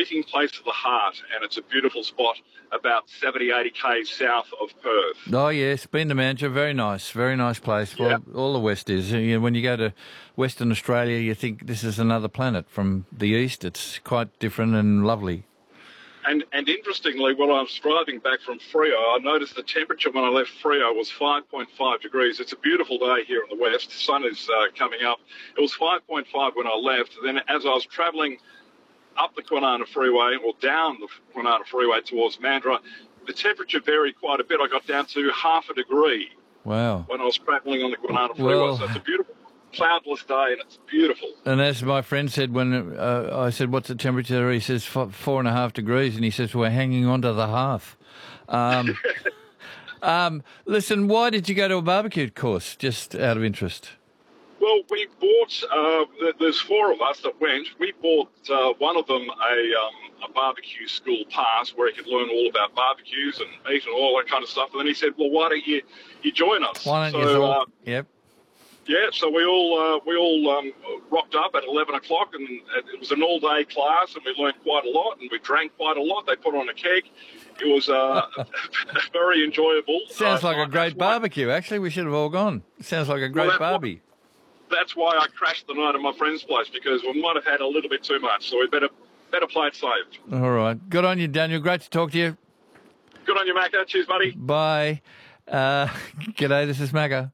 meeting place of the heart, and it's a beautiful spot about 70, 80 k's south of Perth. Oh, yes, been to Mandurah. Very nice place. Yeah. Well, all the West is. You know, when you go to Western Australia, you think this is another planet from the east. It's quite different and lovely. And interestingly, when I was driving back from Freo, I noticed the temperature when I left Freo was 5.5 degrees. It's a beautiful day here in the west. The sun is coming up. It was 5.5 when I left. Then as I was travelling up the Kwinana Freeway or down the Kwinana Freeway towards Mandurah, the temperature varied quite a bit. I got down to half a degree. Wow. When I was travelling on the Kwinana Freeway. So it's a beautiful cloudless day, and it's beautiful. And as my friend said when I said, what's the temperature? He says 4.5 degrees, and he says, we're hanging on to the hearth. Listen, why did you go to a barbecue course, just out of interest? Well, we bought, there's four of us that went. We bought one of them a barbecue school pass where he could learn all about barbecues and meat and all that kind of stuff. And then he said, well, why don't you join us? Why don't you all, yep. Yeah, so we all rocked up at 11 o'clock, and it was an all-day class, and we learned quite a lot, and we drank quite a lot. They put on a keg. It was very enjoyable. Sounds like a great barbecue, actually. We should have all gone. Sounds like a great barbie. That's why I crashed the night at my friend's place, because we might have had a little bit too much, so we better play it safe. All right. Good on you, Daniel. Great to talk to you. Good on you, Macca. Cheers, buddy. Bye. G'day, this is Macca.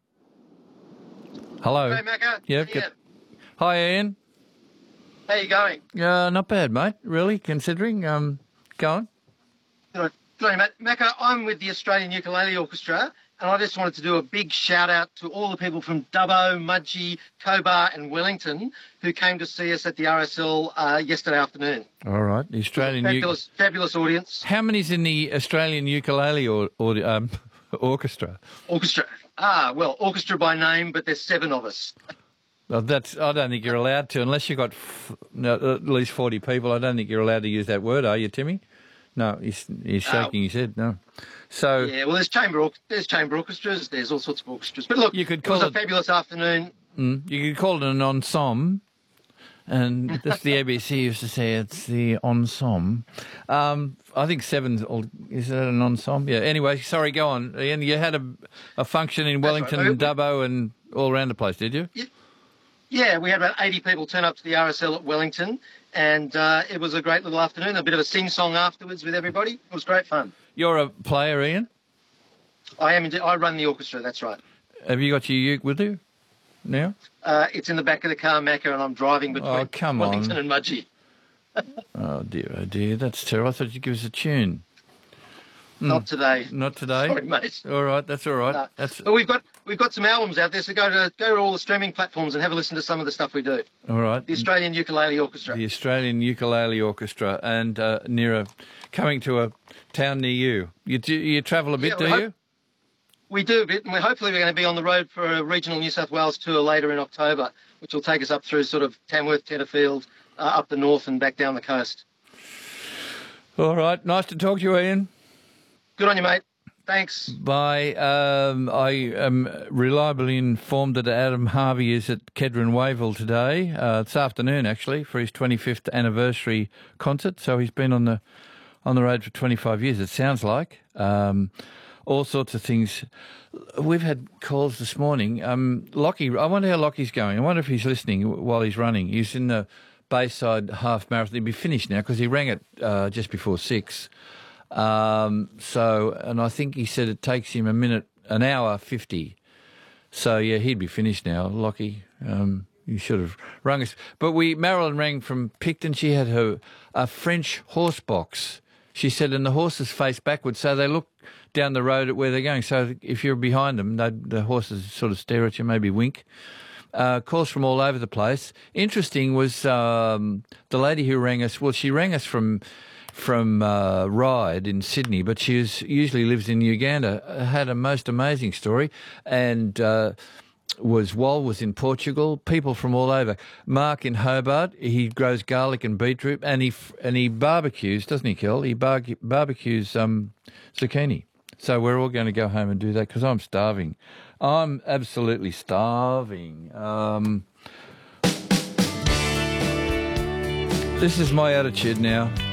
Hello. Hey, Macca. Yep. Hi, Ian. How you going? Not bad, mate. Really, considering. Go on. Good on you, mate. Macca, I'm with the Australian Ukulele Orchestra, and I just wanted to do a big shout-out to all the people from Dubbo, Mudgee, Cobar and Wellington who came to see us at the RSL yesterday afternoon. All right. The Australian Fabulous audience. How many's in the Australian Ukulele Orchestra? Well, orchestra by name, but there's 7 of us. Well, I don't think you're allowed to, unless you've got at least 40 people. I don't think you're allowed to use that word, are you, Timmy? No, he's shaking his head. No. So yeah, well, there's chamber orchestras. There's all sorts of orchestras. But look, it was a fabulous afternoon. You could call it an ensemble, and that's the ABC used to say it's the ensemble. I think 7's is that an ensemble? Yeah. Anyway, sorry, go on. Ian, you had a function in Wellington and Dubbo and all around the place, did you? Yeah, we had about 80 people turn up to the RSL at Wellington, and it was a great little afternoon. A bit of a sing-song afterwards with everybody. It was great fun. You're a player, Ian? I am. I run the orchestra, that's right. Have you got your uke with you now? It's in the back of the car, Macca, and I'm driving between Wellington and Mudgee. Oh, dear, that's terrible. I thought you'd give us a tune. Not today. Not today? Sorry, mate. All right, that's all right. But we've got some albums out there, so go to all the streaming platforms and have a listen to some of the stuff we do. All right. The Australian Ukulele Orchestra. The Australian Ukulele Orchestra, and coming to a town near you. You travel a bit, do you? We do a bit, and hopefully we're going to be on the road for a regional New South Wales tour later in October, which will take us up through sort of Tamworth, Tenterfield, up the north and back down the coast. All right. Nice to talk to you, Ian. Good on you, mate. Thanks. Bye. I am reliably informed that Adam Harvey is at Kedron Wavell today, this afternoon actually, for his 25th anniversary concert. So he's been on the road for 25 years, it sounds like. All sorts of things. We've had calls this morning. Lockie, I wonder how Lockie's going. I wonder if he's listening while he's running. He's in the Bayside half marathon. He'll be finished now because he rang it just before 6. And I think he said it takes him an hour 50. So yeah, he'd be finished now, Lockie. You should have rung us. But Marilyn rang from Picton. She had a French horse box. She said, and the horses face backwards, so they look down the road at where they're going. So if you're behind them, the horses sort of stare at you, maybe wink. Calls from all over the place. Interesting was the lady who rang us. Well, she rang us from Ryde in Sydney, but she usually lives in Uganda. Had a most amazing story, and was in Portugal. People from all over. Mark in Hobart. He grows garlic and beetroot, and he barbecues, doesn't he, Kel? He barbecues zucchini. So we're all going to go home and do that because I'm starving. I'm absolutely starving. This is my attitude now.